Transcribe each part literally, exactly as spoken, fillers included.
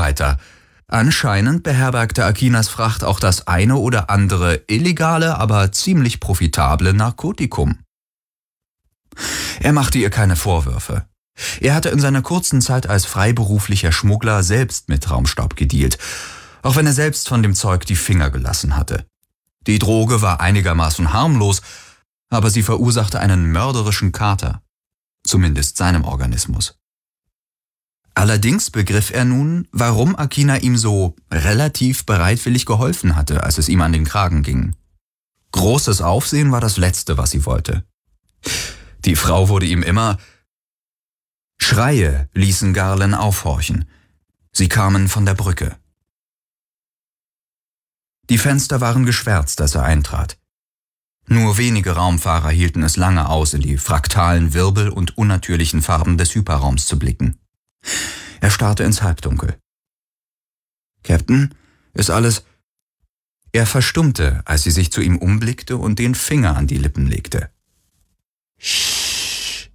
Vorreiter. Anscheinend beherbergte Akinas Fracht auch das eine oder andere illegale, aber ziemlich profitable Narkotikum. Er machte ihr keine Vorwürfe. Er hatte in seiner kurzen Zeit als freiberuflicher Schmuggler selbst mit Raumstaub gedealt, auch wenn er selbst von dem Zeug die Finger gelassen hatte. Die Droge war einigermaßen harmlos, aber sie verursachte einen mörderischen Kater, zumindest seinem Organismus. Allerdings begriff er nun, warum Akina ihm so relativ bereitwillig geholfen hatte, als es ihm an den Kragen ging. Großes Aufsehen war das Letzte, was sie wollte. Die Frau wurde ihm immer... Schreie ließen Garland aufhorchen. Sie kamen von der Brücke. Die Fenster waren geschwärzt, als er eintrat. Nur wenige Raumfahrer hielten es lange aus, in die fraktalen Wirbel und unnatürlichen Farben des Hyperraums zu blicken. Er starrte ins Halbdunkel. »Captain, ist alles...« Er verstummte, als sie sich zu ihm umblickte und den Finger an die Lippen legte. »Sch!«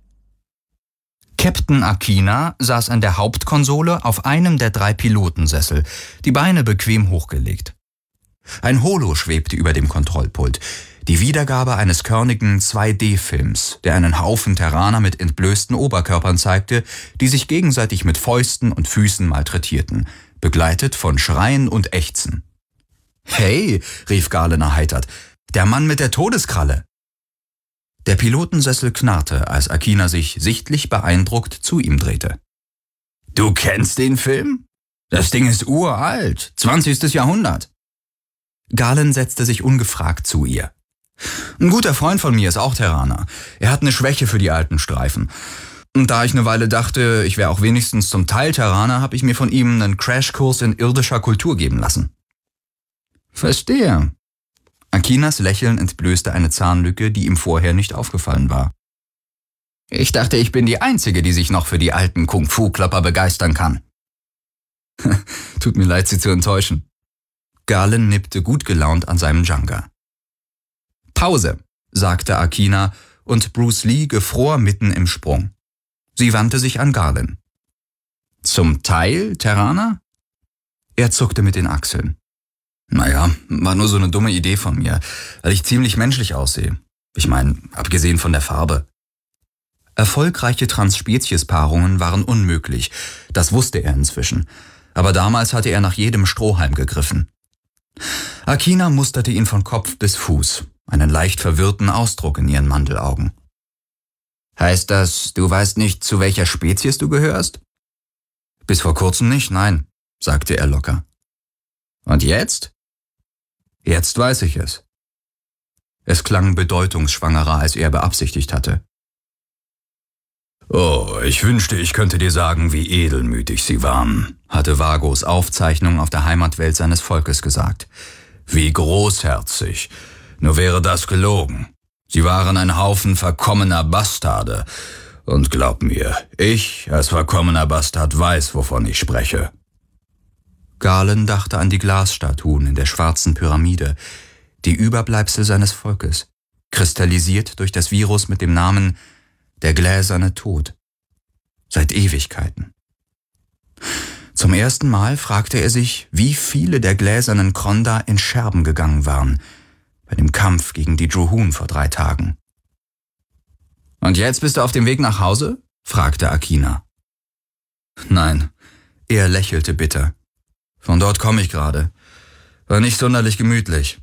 Captain Akina saß an der Hauptkonsole auf einem der drei Pilotensessel, die Beine bequem hochgelegt. Ein Holo schwebte über dem Kontrollpult, die Wiedergabe eines körnigen zwei D Films, der einen Haufen Terraner mit entblößten Oberkörpern zeigte, die sich gegenseitig mit Fäusten und Füßen malträtierten, begleitet von Schreien und Ächzen. »Hey«, rief Garland erheitert, »der Mann mit der Todeskralle!« Der Pilotensessel knarrte, als Akina sich sichtlich beeindruckt zu ihm drehte. »Du kennst den Film? Das Ding ist uralt, zwanzigstes Jahrhundert.« Garland setzte sich ungefragt zu ihr. »Ein guter Freund von mir ist auch Terraner. Er hat eine Schwäche für die alten Streifen. Und da ich eine Weile dachte, ich wäre auch wenigstens zum Teil Terraner, habe ich mir von ihm einen Crashkurs in irdischer Kultur geben lassen.« »Verstehe.« Akinas Lächeln entblößte eine Zahnlücke, die ihm vorher nicht aufgefallen war. »Ich dachte, ich bin die Einzige, die sich noch für die alten Kung-Fu-Klopper begeistern kann.« »Tut mir leid, Sie zu enttäuschen.« Garland nippte gut gelaunt an seinem Janga. »Pause«, sagte Akina, und Bruce Lee gefror mitten im Sprung. Sie wandte sich an Garland. »Zum Teil Terraner?« Er zuckte mit den Achseln. »Naja, war nur so eine dumme Idee von mir, weil ich ziemlich menschlich aussehe. Ich meine, abgesehen von der Farbe.« Erfolgreiche Transspeziespaarungen waren unmöglich, das wusste er inzwischen. Aber damals hatte er nach jedem Strohhalm gegriffen. Akina musterte ihn von Kopf bis Fuß, einen leicht verwirrten Ausdruck in ihren Mandelaugen. »Heißt das, du weißt nicht, zu welcher Spezies du gehörst?« »Bis vor kurzem nicht, nein«, sagte er locker. »Und jetzt?« »Jetzt weiß ich es.« Es klang bedeutungsschwangerer, als er beabsichtigt hatte. »Oh, ich wünschte, ich könnte dir sagen, wie edelmütig sie waren«, hatte Vagos Aufzeichnung auf der Heimatwelt seines Volkes gesagt. »Wie großherzig. Nur wäre das gelogen. Sie waren ein Haufen verkommener Bastarde. Und glaub mir, ich als verkommener Bastard weiß, wovon ich spreche.« Garland dachte an die Glasstatuen in der schwarzen Pyramide, die Überbleibsel seines Volkes, kristallisiert durch das Virus mit dem Namen »Der gläserne Tod«. Seit Ewigkeiten. Zum ersten Mal fragte er sich, wie viele der gläsernen Kronda in Scherben gegangen waren, bei dem Kampf gegen die Drohun vor drei Tagen. »Und jetzt bist du auf dem Weg nach Hause?« fragte Akina. »Nein«, er lächelte bitter. »Von dort komme ich gerade. War nicht sonderlich gemütlich.«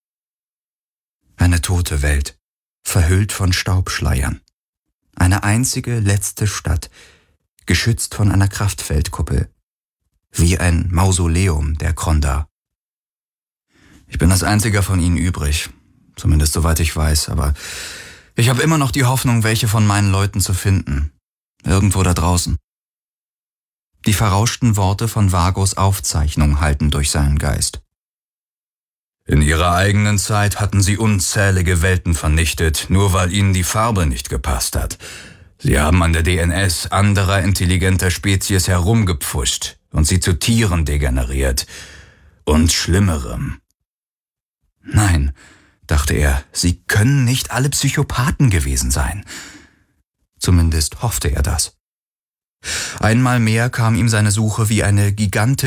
Eine tote Welt, verhüllt von Staubschleiern. Eine einzige letzte Stadt, geschützt von einer Kraftfeldkuppel. Wie ein Mausoleum der Kronda. Ich bin das einzige von ihnen übrig, zumindest soweit ich weiß, aber ich habe immer noch die Hoffnung, welche von meinen Leuten zu finden. Irgendwo da draußen. Die verrauschten Worte von Vagos Aufzeichnung hallten durch seinen Geist. In ihrer eigenen Zeit hatten sie unzählige Welten vernichtet, nur weil ihnen die Farbe nicht gepasst hat. Sie haben an der D N S anderer intelligenter Spezies herumgepfuscht und sie zu Tieren degeneriert. Und Schlimmerem. Nein, dachte er, sie können nicht alle Psychopathen gewesen sein. Zumindest hoffte er das. Einmal mehr kam ihm seine Suche wie eine gigantische